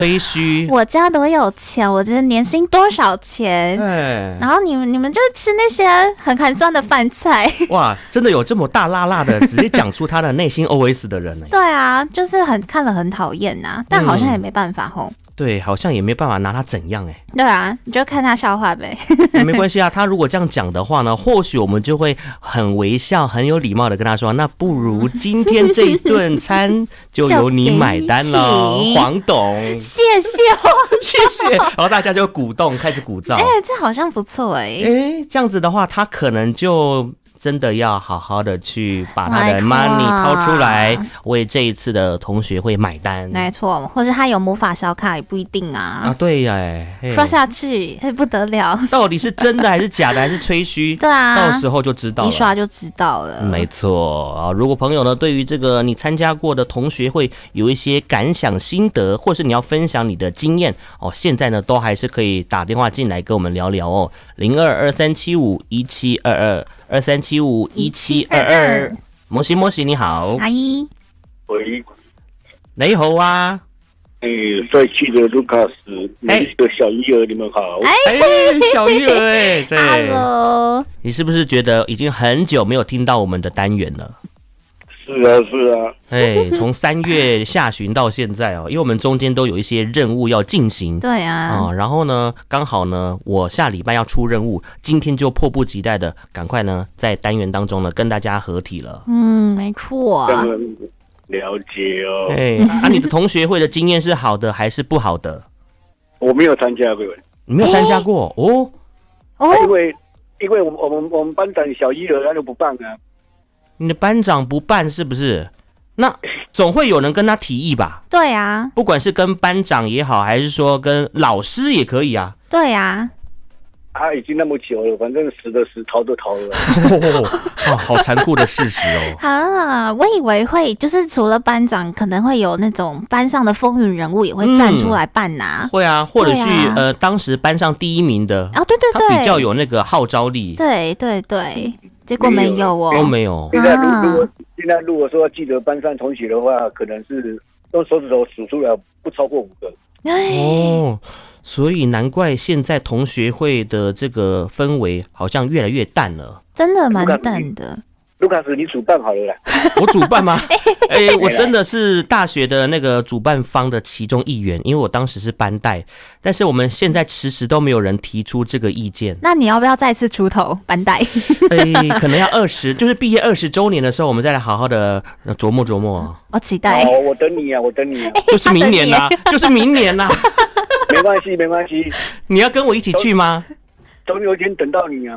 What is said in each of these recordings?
吹嘘我家多有钱，我这年薪多少钱，然后你们就吃那些很寒酸的饭菜。 哇，真的有这么大辣辣的直接讲出他的内心 OS 的人呢？ 对啊，就是看了很讨厌呐，但好像也没办法吼。 对，好像也没办法拿他怎样哎。 对啊，你就看他笑话呗。 没关系啊，他如果这样讲的话呢，或许我们就会很微笑、很有礼貌的跟他说，那不如今天这一顿餐就由你买单了，黄董。 谢谢哦， 谢谢。然后大家就鼓动，开始鼓噪。 这好像不错这样子的话，他可能就真的要好好的去把他的 money 掏出来，为这一次的同学会买单。 没错，或者他有魔法小卡也不一定啊。 对呀， 刷下去不得了。 到底是真的还是假的，还是吹嘘？ 对啊， 到时候就知道了， 一刷就知道了。 没错啊，如果朋友呢对于这个你参加过的同学会有一些感想心得，或是你要分享你的经验现在呢都还是可以打电话进来跟我们聊聊哦，022375172223751722。摩西你好， 阿姨。 喂， 你好啊。 帅气的卢卡斯，那个小鱼儿，你们好。 小鱼儿对。 Hello。 你是不是觉得已经很久没有听到我们的单元了？ 是啊。 从3月下旬到现在因为我们中间都有一些任务要进行。 对啊。 然后呢，刚好呢，我下礼拜要出任务，今天就迫不及待的赶快呢，在单元当中呢跟大家合体了。 没错。 了解哦。 你的同学会的经验是好的还是不好的？ 我没有参加过。 你没有参加过因为我们班长小一儿他就不办啊。 你的班长不办是不是？那总会有人跟他提议吧？ 对啊， 不管是跟班长也好，还是说跟老师也可以啊。 对啊。 他已经那么久了，反正死的死，逃的逃了。 好残酷的事实我以为会就是除了班长，可能会有那种班上的风云人物也会站出来办会啊，或者是当时班上第1名的对， 他比较有那个号召力。 对，结果没有都没有。 现在如果说要记得班上同学的话，可能是用手指头数出来不超过5个。 所以难怪现在同学会的这个氛围好像越来越淡了， 真的蛮淡的。 卢卡斯，你主办好了啦？ 我主办吗？我真的是大学的那个主办方的其中一员，因为我当时是班代，但是我们现在迟迟都没有人提出这个意见。 那你要不要再次出头班代？ 可能要就是毕业20周年的时候，我们再来好好的琢磨琢磨。 我期待。 我等你啊！ 就是明年啦，就是明年啦。 没关系。 你要跟我一起去吗？ 总有一天等到你啊。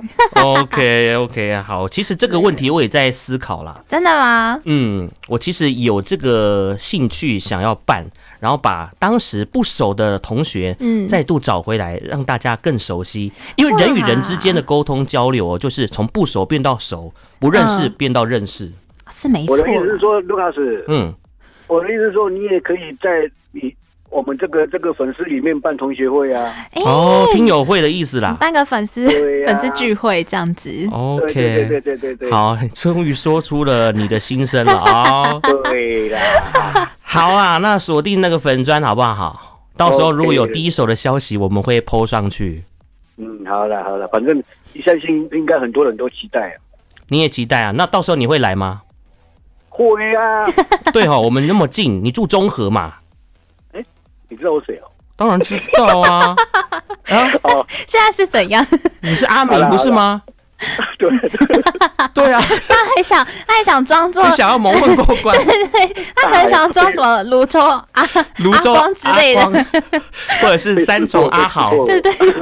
OK， 好，其实这个问题我也在思考啦。 真的吗？ 我其实有这个兴趣想要办，然后把当时不熟的同学再度找回来，让大家更熟悉。因为人与人之间的沟通交流就是从不熟变到熟，不认识变到认识。 是没错。 我的意思是说，卢卡斯，我的意思是说，你也可以在我们这个粉丝里面办同学会啊。 听友会的意思啦， 办个粉丝聚会这样子。 OK， 对。 好，终于说出了你的心声了对啦。 好啊，那锁定那个粉专好不好？到时候如果有第一手的消息，我们会 po 上去。 好了，反正相信应该很多人都期待啊。 你也期待啊？那到时候你会来吗？ 会啊。 对我们那么近，你住中和嘛？ 你知道我谁当然知道啊。 现在是怎样？ 你是阿明不是吗？对啊。 他还想装作你想要蒙混过关。 对，他可能想要装什么泸州阿光之类的， 或者是3重阿豪。 对。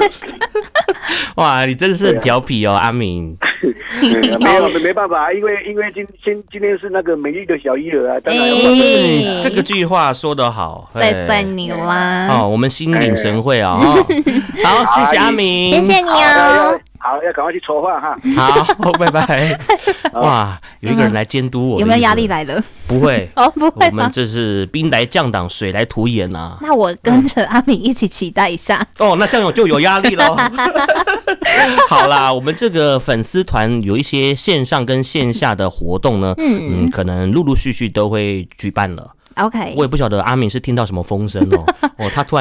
哇，你真的是很调皮哦，阿明。 没办法，因为今天是那个美丽的小一儿啊，当然这个句话说得好， 帅你啦。 我们心领神会啊。好，谢谢阿明， 谢谢你哦。 好，要赶快去筹划哈。 好，拜拜。哇，有一个人来监督我， 有没有压力来了？ 不会不会。 我们这是兵来将挡，水来土掩啊。 那我跟着阿明一起期待一下。 那这样就有压力咯。好啦，我们这个粉丝团有一些线上跟线下的活动呢，可能陆陆续续都会举办了。 OK， 我也不晓得阿明是听到什么风声哦，他突